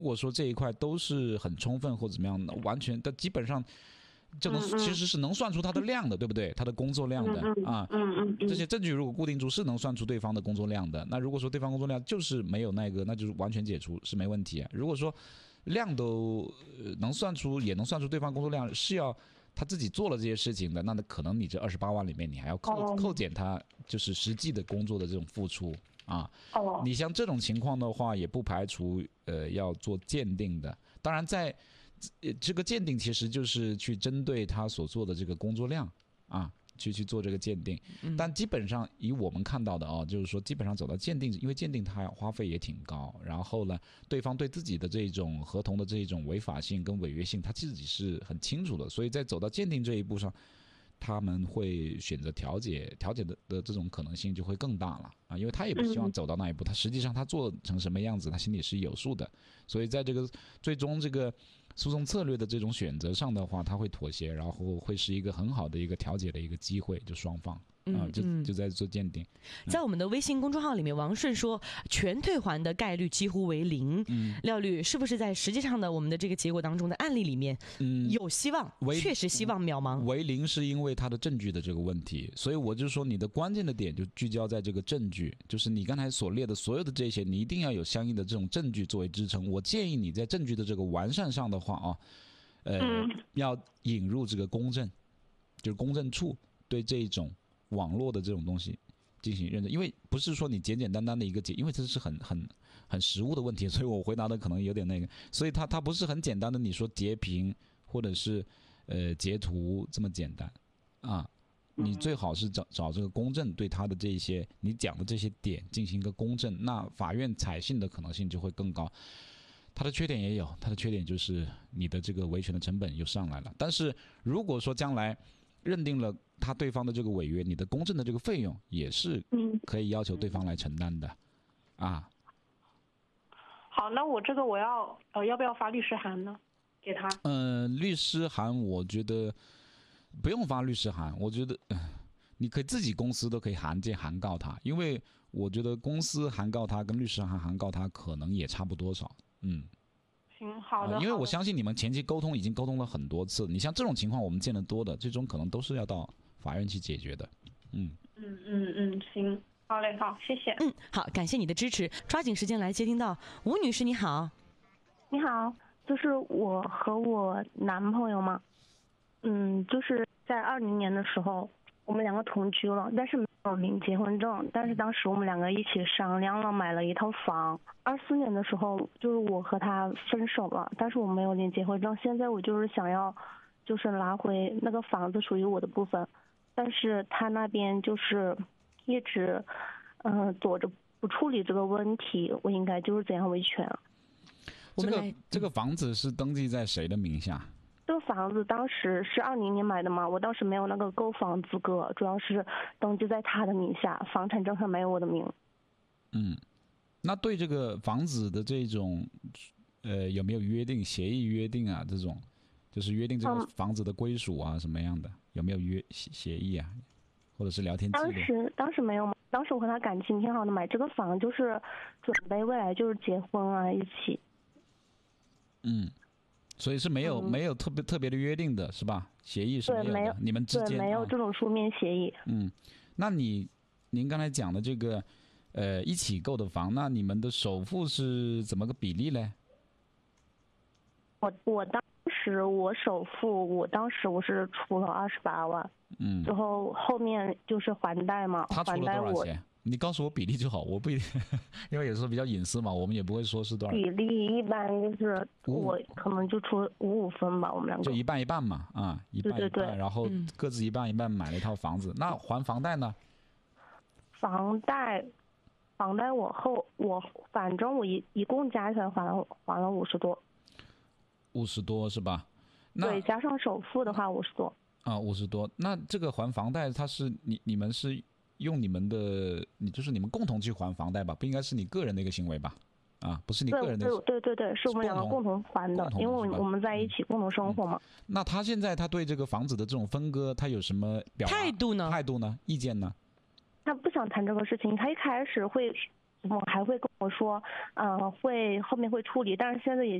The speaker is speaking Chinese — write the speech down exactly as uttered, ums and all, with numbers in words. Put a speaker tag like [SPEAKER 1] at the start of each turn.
[SPEAKER 1] 如果说这一块都是很充分或怎么样的，完全的基本上就能、嗯、其实是能算出他的量的，对不对？他的工作量的、
[SPEAKER 2] 嗯、啊，嗯嗯嗯，
[SPEAKER 1] 这些证据如果固定住是能算出对方的工作量的。那如果说对方工作量就是没有那个，那就是完全解除是没问题、啊。如果说量都能算出，也能算出对方工作量是要他自己做了这些事情的，那可能你这二十八万里面你还要扣、哦、扣减他就是实际的工作的这种付出啊。
[SPEAKER 2] 哦，
[SPEAKER 1] 你像这种情况的话，也不排除呃要做鉴定的。当然在这个鉴定其实就是去针对他所做的这个工作量啊，去去做这个鉴定。但基本上以我们看到的啊，就是说基本上走到鉴定，因为鉴定它花费也挺高，然后呢，对方对自己的这种合同的这种违法性跟违约性，他自己是很清楚的，所以在走到鉴定这一步上，他们会选择调解，调解的的这种可能性就会更大了啊，因为他也不希望走到那一步，他实际上他做成什么样子，他心里是有数的，所以在这个最终这个诉讼策略的这种选择上的话，他会妥协，然后会是一个很好的一个调解的一个机会，就双方。啊，就就在做鉴定。
[SPEAKER 3] 在我们的微信公众号里面，王顺说全退还的概率几乎为零。嗯，廖律是不是在实际上的我们的这个结果当中的案例里面，嗯，有希望？确实希望渺茫。
[SPEAKER 1] 为零是因为它的证据的这个问题，所以我就说你的关键的点就聚焦在这个证据，就是你刚才所列的所有的这些，你一定要有相应的这种证据作为支撑。我建议你在证据的这个完善上的话啊，呃，嗯、要引入这个公证，就是公证处对这种网络的这种东西进行认证，因为不是说你简简单单的一个解，因为这是很很很实务的问题，所以我回答的可能有点那个，所以它它不是很简单的，你说截屏或者是呃截图这么简单啊，你最好是找找这个公证，对他的这些你讲的这些点进行一个公证，那法院采信的可能性就会更高。它的缺点也有，它的缺点就是你的这个维权的成本又上来了，但是如果说将来认定了他对方的这个违约，你的公证的这个费用也是可以要求对方来承担的，啊。
[SPEAKER 2] 好，那我这个我要呃要不要发律师函呢？给他？
[SPEAKER 1] 嗯、呃，律师函我觉得不用发律师函，我觉得、呃、你可以自己公司都可以函件函告他，因为我觉得公司函告他跟律师函函告他可能也差不多少，嗯。
[SPEAKER 2] 行，好的、
[SPEAKER 1] 呃，因为我相信你们前期沟通已经沟通了很多次，你像这种情况我们见得多的，最终可能都是要到法院去解决的。嗯
[SPEAKER 2] 嗯嗯嗯，行，好嘞，好，谢谢。
[SPEAKER 3] 嗯，好，感谢你的支持，抓紧时间来接听到吴女士，你好。
[SPEAKER 4] 你好，就是我和我男朋友嘛，嗯，就是在二零年的时候，我们两个同居了，但是没有领结婚证，但是当时我们两个一起商量了，买了一套房。二四年的时候，就是我和他分手了，但是我没有领结婚证。现在我就是想要，就是拿回那个房子属于我的部分，但是他那边就是一直，嗯、呃，躲着不处理这个问题，我应该就是怎样维权啊？
[SPEAKER 1] 这个这个房子是登记在谁的名下？
[SPEAKER 4] 这个房子当时是二零年买的嘛，我当时没有那个购房资格，主要是登记在他的名下，房产证上没有我的名。
[SPEAKER 1] 嗯，那对这个房子的这种呃有没有约定协议约定啊？这种就是约定这个房子的归属啊、嗯、什么样的？有没有约协议啊？或者是聊天记录？
[SPEAKER 4] 当时当时没有，当时我和他感情挺好的，买这个房就是准备未来就是结婚啊一起。
[SPEAKER 1] 嗯。所以是没有、嗯、没有特别特别的约定的是吧？协议是没有的，
[SPEAKER 4] 对，没有，
[SPEAKER 1] 你们之间
[SPEAKER 4] 对没有这种书面协议。
[SPEAKER 1] 嗯，那你您刚才讲的这个呃一起购的房，那你们的首付是怎么个比例呢？
[SPEAKER 4] 我我当时我首付，我当时我是出了二十八万，嗯，之后后面就是还贷嘛，
[SPEAKER 1] 他出了多少钱？你告诉我比例就好，我不一定，因为有时候比较隐私嘛，我们也不会说是多少。
[SPEAKER 4] 比例一般就是我可能就出五五分吧，我们两个
[SPEAKER 1] 就一半一半嘛，啊，一半一半，
[SPEAKER 4] 对对对，
[SPEAKER 1] 然后各自一半一半买了一套房子。嗯、那还房贷呢？
[SPEAKER 4] 房贷，房贷我后我反正我一一共加起来还了还了五十多。
[SPEAKER 1] 五十多是吧？那
[SPEAKER 4] 对，加上首付的话五十多。
[SPEAKER 1] 啊，五十多。那这个还房贷，它是你你们是？用你们的，你就是你们共同去还房贷吧，不应该是你个人的一个行为吧？啊，不是你个人的。
[SPEAKER 4] 对对对对，是我们两个共同还的，因为我我们在一起共同生活嘛、嗯。
[SPEAKER 1] 那他现在他对这个房子的这种分割，他有什么表
[SPEAKER 3] 态度呢？
[SPEAKER 1] 态度呢？意见呢？
[SPEAKER 4] 他不想谈这个事情，他一开始会祖母还会跟我说，嗯、呃，会后面会处理，但是现在也